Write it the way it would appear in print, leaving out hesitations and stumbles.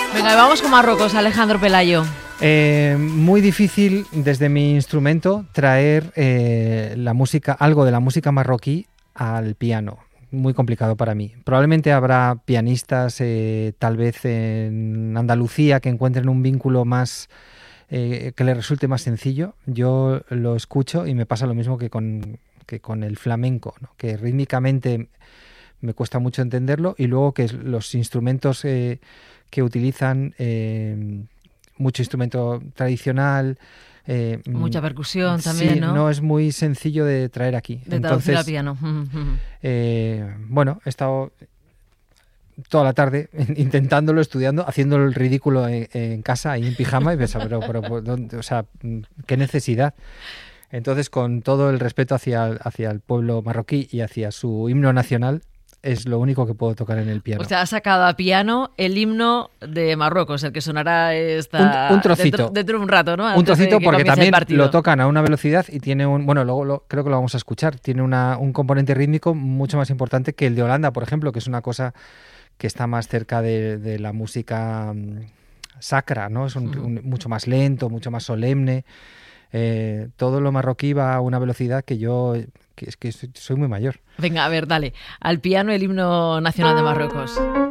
Venga, vamos con Marruecos, Alejandro Pelayo. Muy difícil desde mi instrumento traer la música, algo de la música marroquí al piano. Muy complicado para mí. Probablemente habrá pianistas, tal vez en Andalucía, que encuentren un vínculo más que les resulte más sencillo. Yo lo escucho y me pasa lo mismo que con el flamenco, ¿no? Que rítmicamente me cuesta mucho entenderlo, y luego que los instrumentos que utilizan, mucho instrumento tradicional, mucha percusión también, sí, ¿no? no es muy sencillo de traer aquí. De traducir al piano. Bueno, he estado toda la tarde intentándolo, estudiando, haciendo el ridículo en casa, ahí en pijama, y pensaba, pero ¿dónde? O sea, ¿qué necesidad? Entonces, con todo el respeto hacia el pueblo marroquí y hacia su himno nacional, es lo único que puedo tocar en el piano. O sea, ha sacado a piano el himno de Marruecos, el que sonará un trocito. dentro de un rato, ¿no? Un trocito, porque también lo tocan a una velocidad y tiene luego creo que lo vamos a escuchar, tiene un componente rítmico mucho más importante que el de Holanda, por ejemplo, que es una cosa que está más cerca de la música sacra, ¿no? Es mucho más lento, mucho más solemne. Todo lo marroquí va a una velocidad que es que soy muy mayor. Venga, a ver, dale. Al piano el himno nacional de Marruecos.